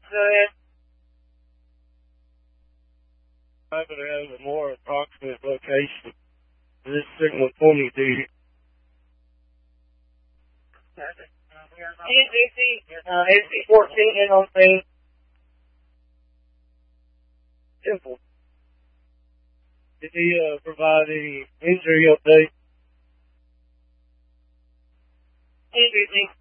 Go ahead. I'm going to have a more approximate location for this signal for me, dude. AC 14 in on scene. Simple. Did he provide any injury update? Injury